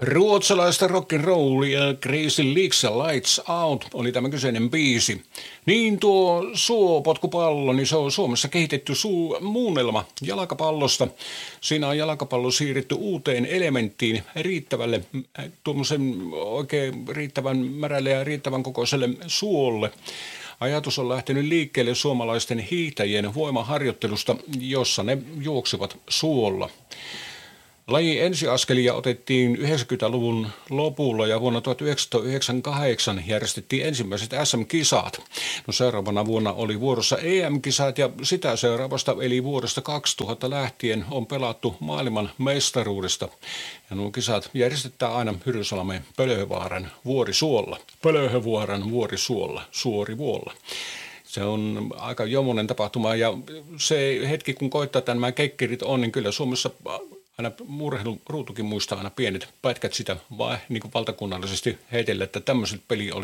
Ruotsalaista rock'n'rollia Crazy Leaks ja Lights Out oli tämä kyseinen biisi. Niin tuo suopotkupallo, niin se on Suomessa kehitetty muunnelma jalkapallosta. Siinä on jalkapallo siirretty uuteen elementtiin riittävälle, tuommoisen oikein riittävän märälle ja riittävän kokoiselle suolle. Ajatus on lähtenyt liikkeelle suomalaisten hiihtäjien voimaharjoittelusta, jossa ne juoksivat suolla. Lajin ensiaskelia otettiin 90-luvun lopulla ja vuonna 1998 järjestettiin ensimmäiset SM-kisat. No, seuraavana vuonna oli vuorossa EM-kisat ja sitä seuraavasta eli vuodesta 2000 lähtien on pelattu maailman mestaruudesta. Ja nuo kisat järjestetään aina Hyrynsalmen Pölöhövaaran vuorisuolla. Pölöhövaaran vuorisuolla, Suorivuolla. Se on aika jomonen tapahtuma ja se hetki kun koittaa nämä kekkerit on, niin kyllä Suomessa aina urheiluruutukin muistaa aina pienet pätkät sitä vaan niin kuin valtakunnallisesti heitellä, että tämmöiset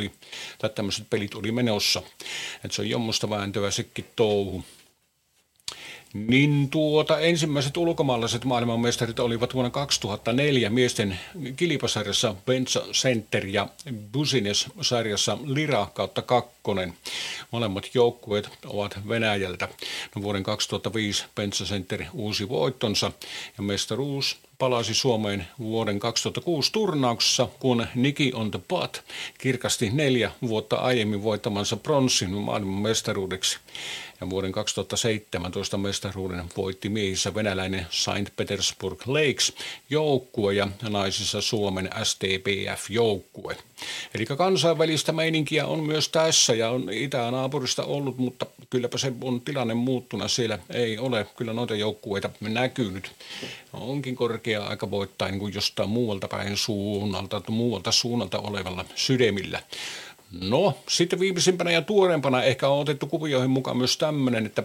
pelit oli menossa. Että se on jommosta vääntöä sekin touhu. Niin ensimmäiset ulkomaalaiset maailmanmestarit olivat vuonna 2004 miesten kilpasarjassa Benza Center ja Business-sarjassa Lira kautta kakkonen. Molemmat joukkueet ovat Venäjältä. No, vuoden 2005 Benza Center uusi voittonsa ja mestaruus palasi Suomeen vuoden 2006 turnauksessa, kun Niki on the Pot kirkasti 4 vuotta aiemmin voittamansa pronssin maailmanmestaruudeksi. Ja vuoden 2017 mestaruuden voitti miehissä venäläinen Saint Petersburg Lakes joukkue ja naisissa Suomen STPF joukkue. Eli kansainvälistä meininkiä on myös tässä ja on itänaapurista ollut, mutta kylläpä se on tilanne muuttunut. Siellä ei ole kyllä noita joukkueita näkynyt. Onkin korkea aika voittaa niin kuin jostain muualta päin suunnalta olevalla sydämillä. No, sitten viimeisimpänä ja tuoreempana ehkä on otettu kuvioihin mukaan myös tämmöinen, että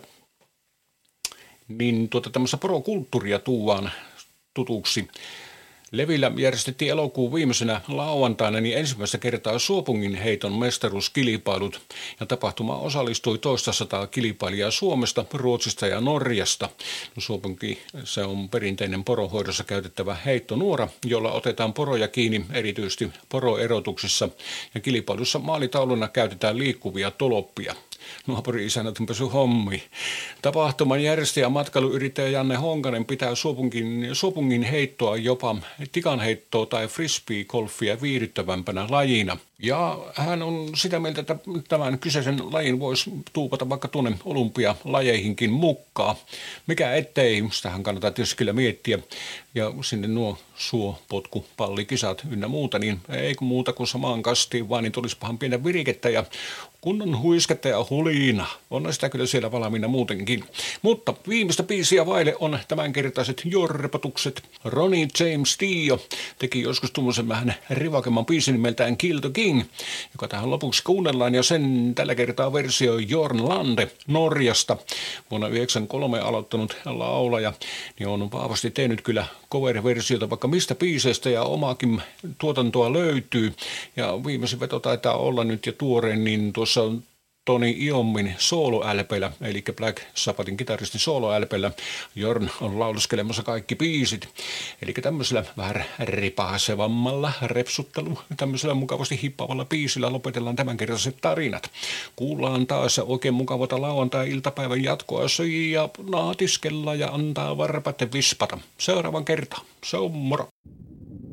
niin tämmöistä porokulttuuria tuodaan tutuksi. Levillä järjestettiin elokuun viimeisenä lauantaina niin ensimmäistä kertaa Suopungin heiton mestaruuskilpailut ja tapahtumaan osallistui 200 kilpailijaa Suomesta, Ruotsista ja Norjasta. No, Suopunki se on perinteinen poronhoidossa käytettävä heittonuora, jolla otetaan poroja kiinni erityisesti poroerotuksissa ja kilpailussa maalitauluna käytetään liikkuvia toloppia. Naapuri-isännät on pesy hommi. Tapahtuman järjestäjä matkailuyrittäjä Janne Honkanen pitää Suopungin heittoa jopa tikanheittoa tai frisbee-golfia viihdyttävämpänä lajina. Ja hän on sitä mieltä, että tämän kyseisen lajin voisi tuupata vaikka tuonne olympialajeihinkin mukaan. Mikä ettei, sitähän kannattaa tietysti kyllä miettiä. Ja sinne nuo suopotkupallikisat ynnä muuta, niin ei muuta kuin samaan kastiin, vaan niin tulisipahan pientä virikettä ja kunnon huisketta ja huliina. On sitä kyllä siellä valmiina muutenkin. Mutta viimeistä biisiä vaille on tämänkertaiset jorpatukset. Ronnie James Dio teki joskus tuommoisen vähän rivakemman biisin nimeltään Kill the King, joka tähän lopuksi kuunnellaan, ja sen tällä kertaa versio Jorn Lande Norjasta. Vuonna 1993 aloittanut laulaja, niin on vahvasti tehnyt kyllä cover-versiota vaikka mistä biiseistä ja omaakin tuotantoa löytyy. Ja viimeisin veto taitaa olla nyt ja tuoreen, niin tuossa on Tony Iommin solo-LP:llä, eli Black Sabbathin kitaristin solo-LP:llä. Jorn on lauluskelemassa kaikki biisit. Eli tämmöisellä vähän ripaasevammalla tämmöisellä mukavasti hippaavalla biisillä lopetellaan tämänkertaiset tarinat. Kuullaan taas oikein mukavata lauantai-iltapäivän jatkoa ja naatiskella ja antaa varpat vispata. Seuraavan kertaan. Se on moro.